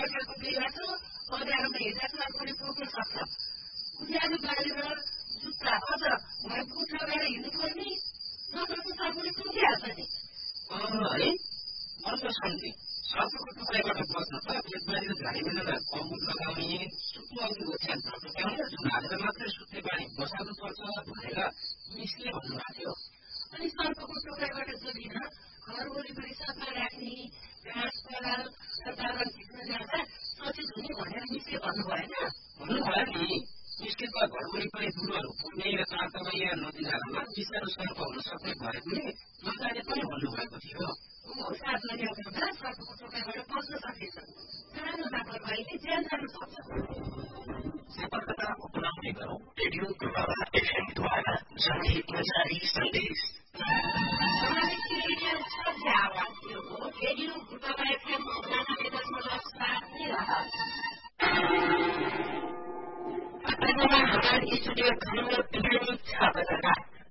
प्रकारको बिरुवा छ पौधाहरूमा हेर्दा सर्पले टोक्न सक्छ उज्यालो बालेर जुत्ता अझ घरको उठा गएर हिँड्नुपर्ने नत्र त सर्पले टोकिहाल्छ नि है मन त शान्ति सर्पको टुक्राबाट बस्न त खेतबारी र झाडीबेला कम्बुट लगाउने सुत्नु अघि ओछ्यान टुक्राउने जुन हालेर मात्रै सुत्ने बानी बसाल्नु पर्छ भनेर मिसले भन्नुभएको थियो अनि सर्पको टुक्राबाट जोडिन घर वरिपरि सफा राख्ने घाँस पराल र बागन खिच्न जाँदा सचेत हुने भनेर मिसले भन्नु भएन भन्नुभयो नि मिसले त घर वरिपरि दुलोहरू पुग्ने र तातोया नदी नालामा विषालु सर्प हुन सक्ने भएकोले नजाने पनि भन्नुभएको थियो साथ लगाउँदा सर्पको टोकाबाट बस्न सकिन्छ सानो लापरवाहीले ज्यान जान सक्छ सतर्कता अपनाउने गरौँ रेडियो प्रभावा एफएमद्वारा जनहितमा जारी सन्देश रेडियो प्रभावा एफएम 99.7 हमारे स्टूडियो 6 बजा